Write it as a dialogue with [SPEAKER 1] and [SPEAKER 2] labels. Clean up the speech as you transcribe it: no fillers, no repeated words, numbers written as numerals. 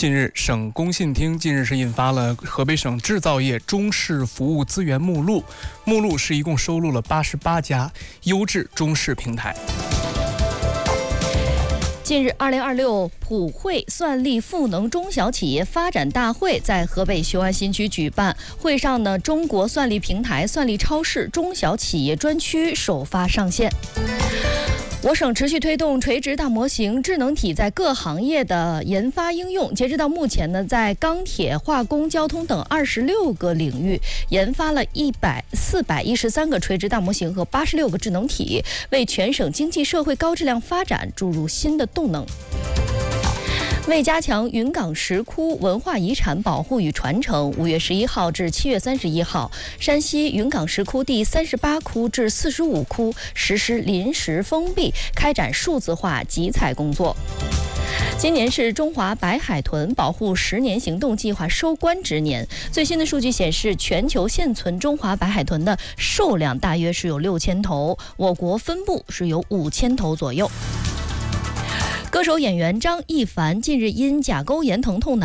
[SPEAKER 1] 近日，省工信厅是印发了河北省制造业中式服务资源目录，目录是一共收录了88家优质中式平台。
[SPEAKER 2] 近日，2026普惠算力赋能中小企业发展大会在河北雄安新区举办。会上呢，中国算力平台、算力超市中小企业专区首发上线。我省持续推动垂直大模型智能体在各行业的研发应用。截止到目前呢，在钢铁、化工、交通等26个领域研发了413个垂直大模型和86个智能体，为全省经济社会高质量发展注入新的动能。为加强云冈石窟文化遗产保护与传承，5月11号至7月31号，山西云冈石窟第38窟至45窟实施临时封闭，开展数字化集采工作。今年是中华白海豚保护10年行动计划收官之年。最新的数据显示，全球现存中华白海豚的数量大约是有6000头，我国分布是有5000头左右。歌手演员张艺凡近日因甲沟炎疼痛难